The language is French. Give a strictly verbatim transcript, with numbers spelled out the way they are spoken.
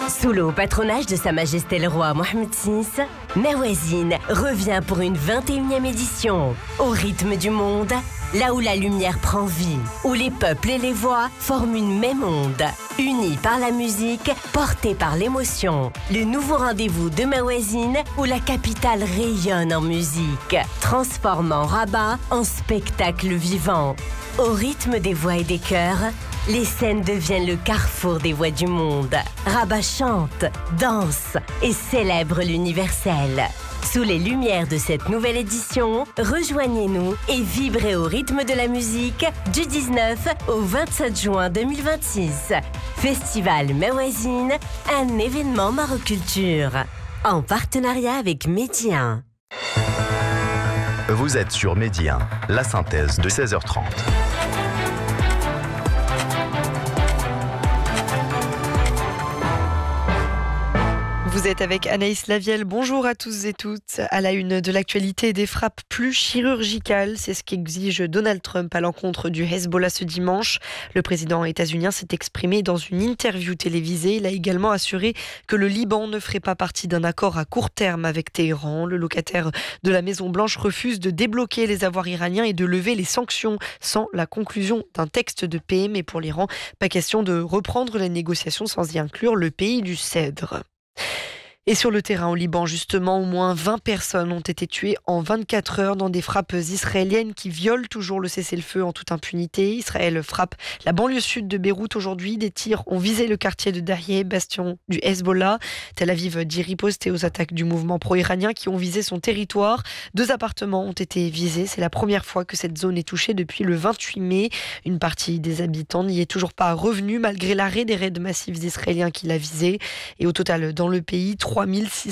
Sous le haut patronage de Sa Majesté le Roi Mohammed six, Mawazine revient pour une vingt et unième édition. Au rythme du monde, là où la lumière prend vie, où les peuples et les voix forment une même onde. Unis par la musique, portés par l'émotion. Le nouveau rendez-vous de Mawazine où la capitale rayonne en musique, transformant Rabat en spectacle vivant. Au rythme des voix et des chœurs, les scènes deviennent le carrefour des voix du monde. Rabat chante, danse et célèbre l'universel. Sous les lumières de cette nouvelle édition, rejoignez-nous et vibrez au rythme de la musique du dix-neuf au vingt-sept juin deux mille vingt-six. Festival Mawazine, un événement Maroculture. En partenariat avec Medi un. Vous êtes sur Medi un, la synthèse de seize heures trente. Vous êtes avec Anaïs Lavielle. Bonjour à tous et toutes. À la une de l'actualité, des frappes plus chirurgicales. C'est ce qu'exige Donald Trump à l'encontre du Hezbollah ce dimanche. Le président états-unien s'est exprimé dans une interview télévisée. Il a également assuré que le Liban ne ferait pas partie d'un accord à court terme avec Téhéran. Le locataire de la Maison-Blanche refuse de débloquer les avoirs iraniens et de lever les sanctions sans la conclusion d'un texte de paix. Mais pour l'Iran, pas question de reprendre les négociations sans y inclure le pays du Cèdre. Et sur le terrain au Liban, justement, au moins vingt personnes ont été tuées en vingt-quatre heures dans des frappes israéliennes qui violent toujours le cessez-le-feu en toute impunité. Israël frappe la banlieue sud de Beyrouth aujourd'hui. Des tirs ont visé le quartier de Dahieh, bastion du Hezbollah. Tel Aviv dit riposter aux attaques du mouvement pro-iranien qui ont visé son territoire. Deux appartements ont été visés. C'est la première fois que cette zone est touchée depuis le vingt-huit mai. Une partie des habitants n'y est toujours pas revenue malgré l'arrêt des raids massifs israéliens qui l'a visé. Et au total, dans le pays, trois mille six